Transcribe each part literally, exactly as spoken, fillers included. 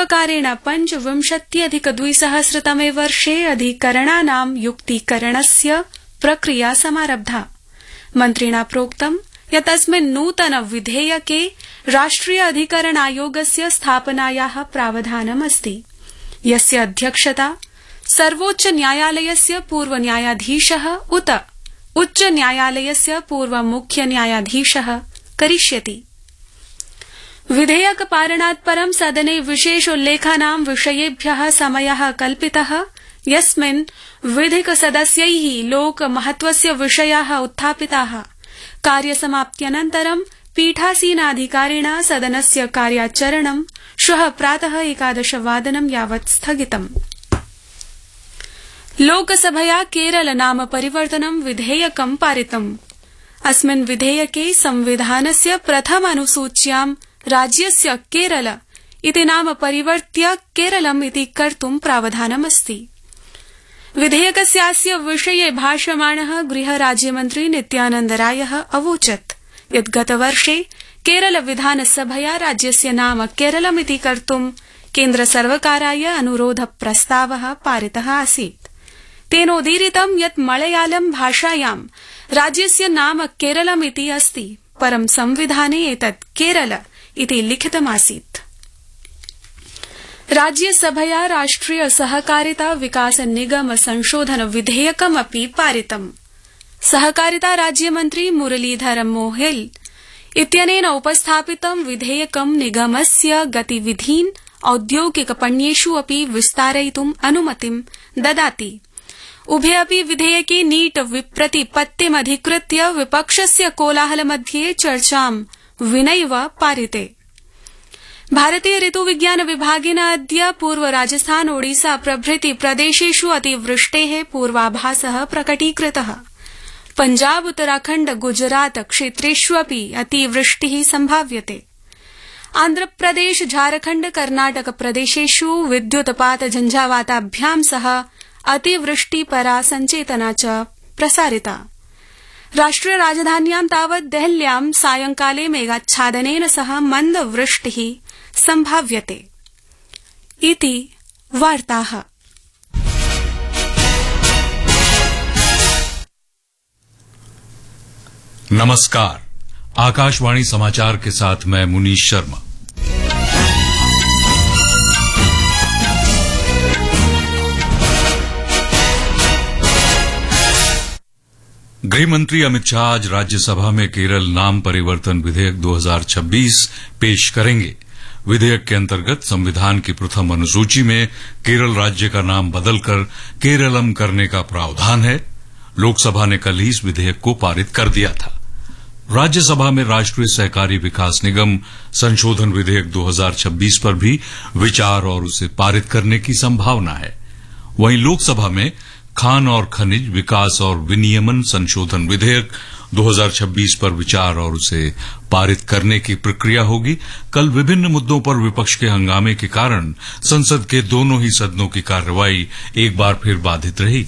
सर्वकारेण पञ्चविंशत्यधिकद्विसहस्रतमे वर्षे अधिकरणानां युक्तीकरणस्य प्रक्रिया समारब्धा। मन्त्रिणा प्रोक्तं यत् अस्मिन् नूतन विधेयके राष्ट्रिय अधिकरण आयोगस्य स्थापनायाः प्रावधानमस्ति, यस्य अध्यक्षता सर्वोच्च न्यायालयस्य पूर्व न्यायाधीशः उत उच्च न्यायालयस्य पूर्व मुख्य न्यायाधीशः करिष्यति। विधेयक पारणात् परं सदने विशेषोल्लेखानां विषयेभ्यः समयः कल्पितः, यस्मिन् विधिक सदस्यैः लोकमहत्वस्य विषयाः उत्थापिताः। कार्यसमाप्त्यनन्तरं पीठासीनाधिकारिणा सदनस्य कार्याचरणं श्वः प्रातः एकादशवादनं यावत् स्थगितम्। लोकसभया केरल नाम परिवर्तनं विधेयकं पारितम्। अस्मिन् विधेयके संविधानस्य प्रथम अनुसूच्यां राज्यस्य केरल इति नाम परिवर्त्य केरलम् इति कर्तुं प्रावधानमस्ति। विधेयकस्यास्य विषये भाषमाणः गृहराज्यमन्त्री नित्यानन्द रायः अवोचत् यत् गतवर्षे केरल विधानसभया राज्यस्य नाम केरलमिति कर्तुं केन्द्रसर्वकाराय अनुरोध प्रस्तावः पारितः आसीत्। तेनोदीरितं यत् मलयालम भाषायां राज्यस्य नाम केरलमिति अस्ति, परं संविधाने एतत् केरल इति लिखितमासीत्। राज्यसभया राष्ट्रिय सहकारिता विकास निगम संशोधन विधेयकमपि पारितम्। सहकारिता राज्यमन्त्री मुरलीधर मोहेल इत्यनेन उपस्थापितं विधेयकं निगमस्य गतिविधीन् औद्योगिकपण्येषु अपि विस्तारयितुम् अनुमतिं ददाति। उभे अपि विधेयके नीट प्रतिपत्तिमधिकृत्य विपक्षस्य कोलाहलमध्ये चर्चां विनैव पारिते। भारतीय ऋतुविज्ञान विभागेन अद्य पूर्व राजस्थान ओडिसा प्रभृति प्रदेशेषु अतिवृष्टेः पूर्वाभासः प्रकटीकृतः। पंजाब उत्तराखण्ड गुजरात क्षेत्रेष्वपि अतिवृष्टिः सम्भाव्यते। आन्ध्रप्रदेश झारखण्ड कर्नाटक प्रदेशेषु विद्युत्पात झञ्झावाताभ्यां सह अतिवृष्टिपरा सञ्चेतना च प्रसारिता। राष्ट्रिय राजधान्यां तावत् देहल्यां सायंकाले मेघाच्छादनेन सह मन्दवृष्टिः सम्भाव्यते। इति वार्ताः। नमस्कार, आकाशवाणी समाचार के साथ मैं मुनीश शर्मा। गृहमंत्री अमित शाह आज राज्यसभा में केरल नाम परिवर्तन विधेयक दो हज़ार छब्बीस पेश करेंगे। विधेयक के अंतर्गत संविधान की प्रथम अनुसूची में केरल राज्य का नाम बदलकर केरलम करने का प्रावधान है। लोकसभा ने कल ही इस विधेयक को पारित कर दिया था। राज्यसभा में राष्ट्रीय सहकारी विकास निगम संशोधन विधेयक दो हज़ार छब्बीस पर भी विचार और उसे पारित करने की संभावना है। वहीं लोकसभा में खान और खनिज विकास और विनियमन संशोधन विधेयक दो हज़ार छब्बीस पर विचार और उसे पारित करने की प्रक्रिया होगी। कल विभिन्न मुद्दों पर विपक्ष के हंगामे के कारण संसद के दोनों ही सदनों की कार्यवाही एक बार फिर बाधित रही।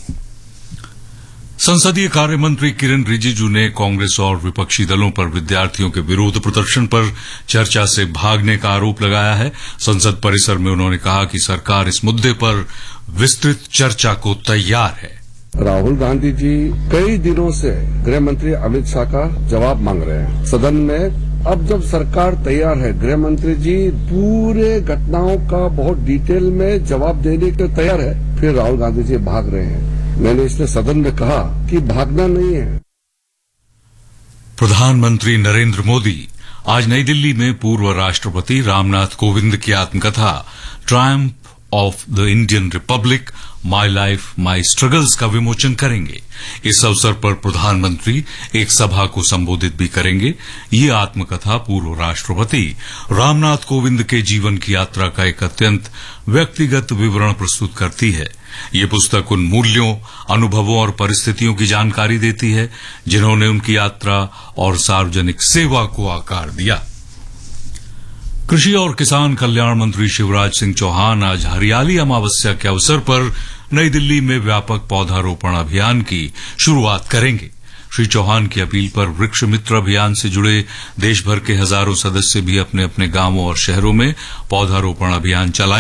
संसदीय कार्य मंत्री किरेन रिजिजू ने कांग्रेस और विपक्षी दलों पर विद्यार्थियों के विरोध प्रदर्शन पर चर्चा से भागने का आरोप लगाया है। संसद परिसर में उन्होंने कहा कि सरकार इस मुद्दे पर विस्तृत चर्चा को तैयार है। राहुल गांधी जी कई दिनों से गृह मंत्री अमित शाह का जवाब मांग रहे हैं सदन में। अब जब सरकार तैयार है, गृह मंत्री जी पूरे घटनाओं का बहुत डिटेल में जवाब देने के तैयार है, फिर राहुल गांधी जी भाग रहे हैं। मैंने इसलिए सदन में कहा कि भागना नहीं है। प्रधानमंत्री नरेंद्र मोदी आज नई दिल्ली में पूर्व राष्ट्रपति रामनाथ कोविंद की आत्मकथा Triumph of the Indian Republic my life my struggles का विमोचन करेंगे। इस अवसर पर प्रधानमंत्री एक सभा को संबोधित भी करेंगे। ये आत्मकथा पूर्व राष्ट्रपति रामनाथ कोविंद के जीवन की यात्रा का एक अत्यंत व्यक्तिगत विवरण प्रस्तुत करती है। ये पुस्तक उन मूल्यों, अनुभवों और परिस्थितियों की जानकारी देती है जिन्होंने उनकी यात्रा और सार्वजनिक सेवा को आकार दिया। कृषि और किसान कल्याण मंत्री शिवराज सिंह चौहान आज हरियाली अमावस्या के अवसर पर नई दिल्ली में व्यापक पौधारोपण अभियान की शुरुआत करेंगे। श्री चौहान की अपील पर वृक्ष मित्र अभियान से जुड़े देश भर के हजारों सदस्य भी अपने अपने गांवों और शहरों में पौधारोपण अभियान चलाएंगे।